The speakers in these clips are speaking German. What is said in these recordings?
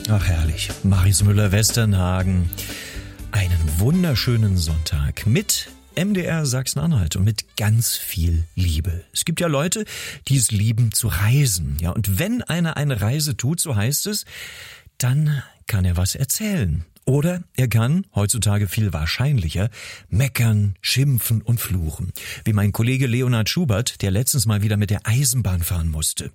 Ach herrlich, Maris Müller-Westernhagen. Einen wunderschönen Sonntag mit MDR Sachsen-Anhalt und mit ganz viel Liebe. Es gibt ja Leute, die es lieben zu reisen. Ja, und wenn einer eine Reise tut, so heißt es, dann kann er was erzählen. Oder er kann, heutzutage viel wahrscheinlicher, meckern, schimpfen und fluchen. Wie mein Kollege Leonhard Schubert, der letztens mal wieder mit der Eisenbahn fahren musste.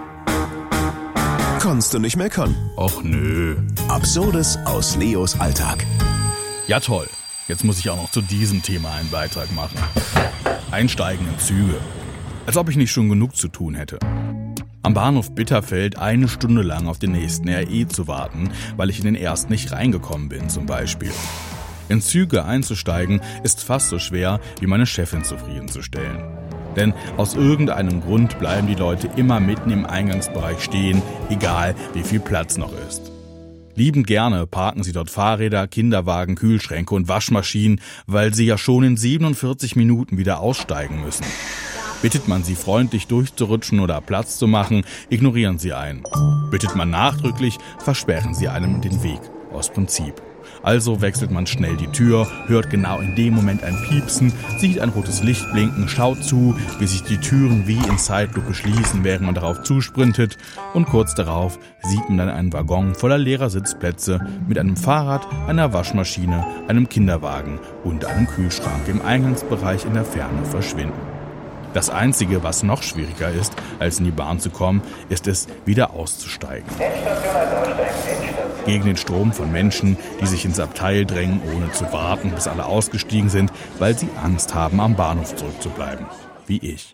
Kannst du nicht meckern? Och nö. Absurdes aus Leos Alltag. Ja toll, jetzt muss ich auch noch zu diesem Thema einen Beitrag machen. Einsteigen in Züge. Als ob ich nicht schon genug zu tun hätte. Am Bahnhof Bitterfeld 1 Stunde lang auf den nächsten RE zu warten, weil ich in den ersten nicht reingekommen bin zum Beispiel. In Züge einzusteigen ist fast so schwer, wie meine Chefin zufriedenzustellen. Denn aus irgendeinem Grund bleiben die Leute immer mitten im Eingangsbereich stehen, egal wie viel Platz noch ist. Liebend gerne parken sie dort Fahrräder, Kinderwagen, Kühlschränke und Waschmaschinen, weil sie ja schon in 47 Minuten wieder aussteigen müssen. Bittet man sie freundlich durchzurutschen oder Platz zu machen, ignorieren sie einen. Bittet man nachdrücklich, versperren sie einem den Weg, aus Prinzip. Also wechselt man schnell die Tür, hört genau in dem Moment ein Piepsen, sieht ein rotes Licht blinken, schaut zu, wie sich die Türen wie in Zeitlupe schließen, während man darauf zusprintet, und kurz darauf sieht man dann einen Waggon voller leerer Sitzplätze mit einem Fahrrad, einer Waschmaschine, einem Kinderwagen und einem Kühlschrank im Eingangsbereich in der Ferne verschwinden. Das Einzige, was noch schwieriger ist, als in die Bahn zu kommen, ist es, wieder auszusteigen. Gegen den Strom von Menschen, die sich ins Abteil drängen, ohne zu warten, bis alle ausgestiegen sind, weil sie Angst haben, am Bahnhof zurückzubleiben. Wie ich.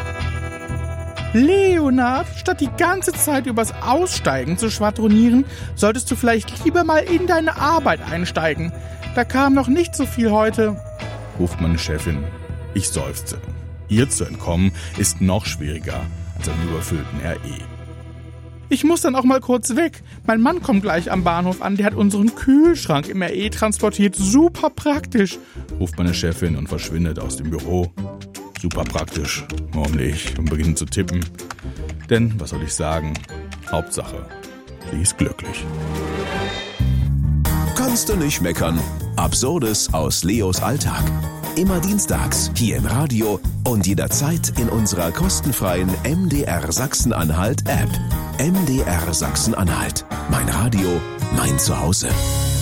Leonhard, statt die ganze Zeit übers Aussteigen zu schwadronieren, solltest du vielleicht lieber mal in deine Arbeit einsteigen. Da kam noch nicht so viel heute, ruft meine Chefin. Ich seufze. Ihr zu entkommen ist noch schwieriger als einem überfüllten RE. Ich muss dann auch mal kurz weg. Mein Mann kommt gleich am Bahnhof an, der hat unseren Kühlschrank im RE transportiert. Super praktisch, ruft meine Chefin und verschwindet aus dem Büro. Super praktisch, murmle ich und beginne zu tippen. Denn, was soll ich sagen? Hauptsache, sie ist glücklich. Kannst du nicht meckern? Absurdes aus Leos Alltag. Immer dienstags hier im Radio und jederzeit in unserer kostenfreien MDR Sachsen-Anhalt App. MDR Sachsen-Anhalt. Mein Radio, mein Zuhause.